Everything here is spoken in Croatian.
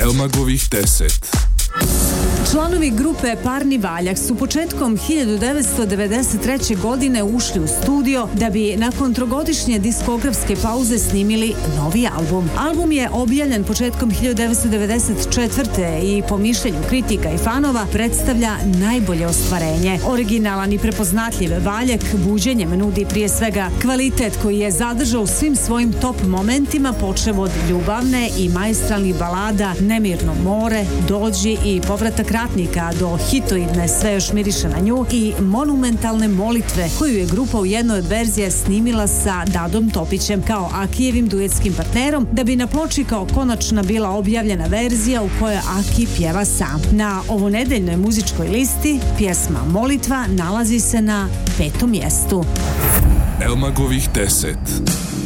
Elmagovih 10. Članovi grupe Parni Valjak su početkom 1993. godine ušli u studio da bi nakon trogodišnje diskografske pauze snimili novi album. Album je objavljen početkom 1994. i po mišljenju kritika i fanova predstavlja najbolje ostvarenje. Originalan i prepoznatljiv Valjak buđenjem nudi prije svega kvalitet koji je zadržao u svim svojim top momentima, počev od ljubavne i maestralnih balada Nemirno more, Dođi i Povratak ratnika do hitoidne Sve još miriše na nju i monumentalne molitve koju je grupa u jednoj od verzija snimila sa Dadom Topićem kao Akijevim duetskim partnerom, da bi na ploči kao konačna bila objavljena verzija u kojoj Aki pjeva sam. Na ovonedeljnoj muzičkoj listi pjesma Molitva nalazi se na 5. mjestu. Elmagovih 10.